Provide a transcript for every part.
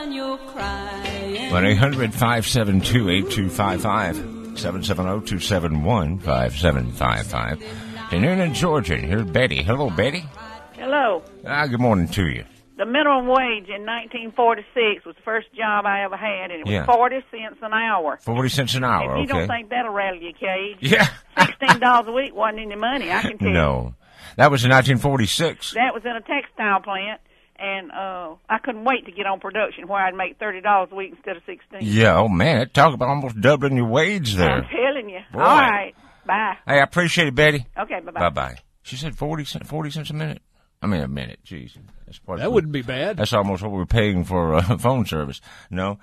1-800-572-8255, 770-271-5755. In Noonan, Georgia, here's Betty. Hello, Betty. Hello. Good morning to you. The minimum wage in 1946 was the first job I ever had, and it was 40 cents an hour. 40 cents an hour, If you don't think that'll rattle your cage. Yeah. $16 a week wasn't any money, I can tell you. No. That was in 1946. That was in a textile plant, and I couldn't wait to get on production where I'd make $30 a week instead of $16. Yeah, oh, man, talk about almost doubling your wage there. I'm telling you. Boy. All right. Bye. Hey, I appreciate it, Betty. Okay, bye-bye. Bye-bye. She said 40 cents a minute. I mean, a minute. Jeez. That wouldn't be bad. That's almost what we're paying for phone service. No,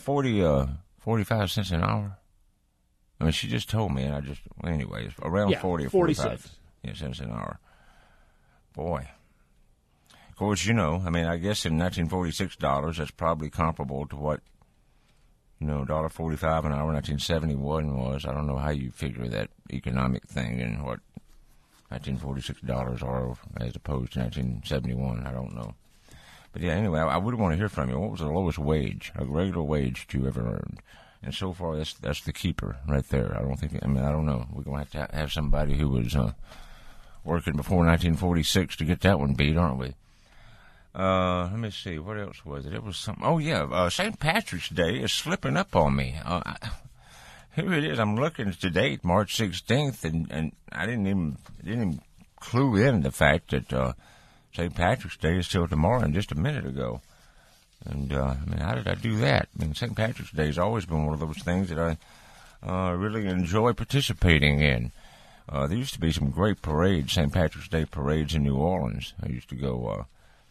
45 cents an hour. I mean, she just told me, and anyway, it's around 40 or 45 cents an hour. Boy. Of course, I mean, I guess in 1946 dollars, that's probably comparable to what, $1.45 an hour in 1971 was. I don't know how you figure that economic thing and what 1946 dollars are as opposed to 1971. I don't know. But yeah, anyway, I would want to hear from you. What was the lowest wage, a regular wage, you ever earned? And so far, that's the keeper right there. I don't know. We're going to have somebody who was working before 1946 to get that one beat, aren't we? Let me see. What else was it? It was something. Oh, yeah. St. Patrick's Day is slipping up on me. Here it is. I'm looking at the date, March 16th, and I didn't even clue in the fact that St. Patrick's Day is still tomorrow and just a minute ago. And, I mean, how did I do that? I mean, St. Patrick's Day has always been one of those things that I really enjoy participating in. There used to be some great parades, St. Patrick's Day parades in New Orleans. I used to go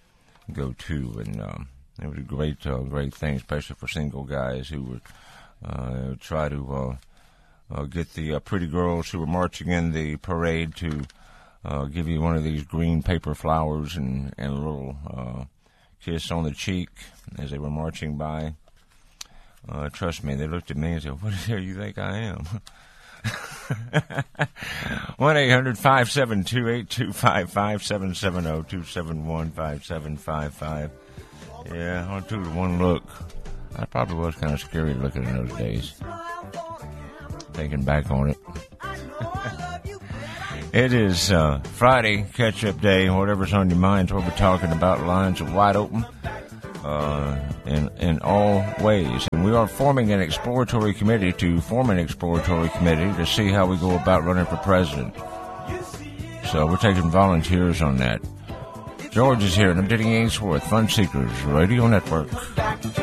to, and it was a great thing, especially for single guys who would try to get the pretty girls who were marching in the parade to give you one of these green paper flowers and a little kiss on the cheek as they were marching by. Trust me, they looked at me and said, "What the hell you think I am?" 1-800-572-8255, 770-271-5755. Yeah, on to the one look. I probably was kind of scary looking in those days. Thinking back on it. It is Friday, catch-up day, whatever's on your mind. What we're talking about. Lines are wide open in all ways. And we are forming an exploratory committee to see how we go about running for president. So we're taking volunteers on that. George is here, and I'm Denny Ainsworth, Fun Seekers Radio Network.